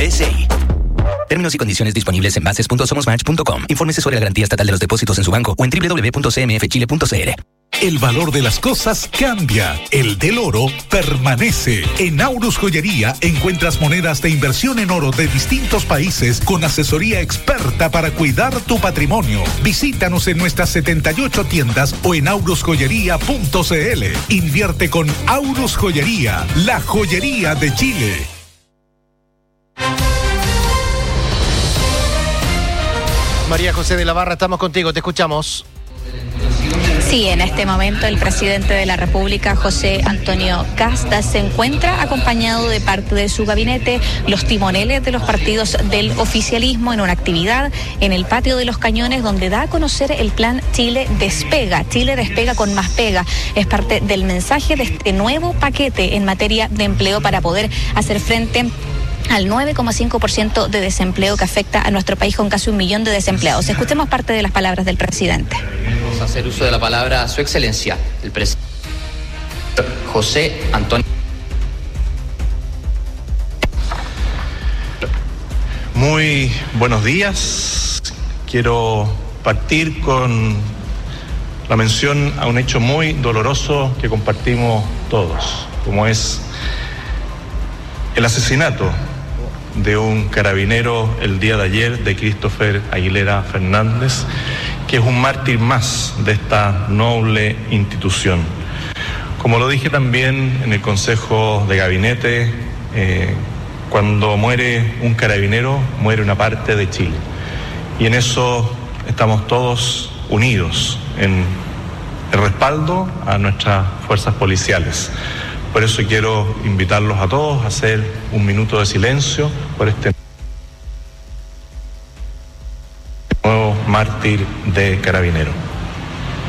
SI. Términos y condiciones disponibles en bases.somosmatch.com. Infórmese sobre la garantía estatal de los depósitos en su banco o en www.cmfchile.cl. El valor de las cosas cambia. El del oro permanece. En Aurus Joyería encuentras monedas de inversión en oro de distintos países con asesoría experta para cuidar tu patrimonio. Visítanos en nuestras 78 tiendas o en aurusjoyería.cl. Invierte con Aurus Joyería, la joyería de Chile. María José de la Barra, estamos contigo, te escuchamos. Sí, en este momento el presidente de la República, José Antonio Kast, se encuentra acompañado de parte de su gabinete, los timoneles de los partidos del oficialismo, en una actividad en el patio de los Cañones, donde da a conocer el plan Chile Despega. Chile Despega con más pega. Es parte del mensaje de este nuevo paquete en materia de empleo para poder hacer frente al 9,5% de desempleo que afecta a nuestro país, con casi 1 millón de desempleados. Escuchemos parte de las palabras del presidente. Vamos a hacer uso de la palabra Su Excelencia, el presidente José Antonio. Muy buenos días. Quiero partir con la mención a un hecho muy doloroso que compartimos todos, como es el asesinato de un carabinero el día de ayer, de Christopher Aguilera Fernández, que es un mártir más de esta noble institución. Como lo dije también en el Consejo de Gabinete, cuando muere un carabinero, muere una parte de Chile. Y en eso estamos todos unidos, en el respaldo a nuestras fuerzas policiales. Por eso quiero invitarlos a todos a hacer un minuto de silencio por este nuevo mártir de carabinero.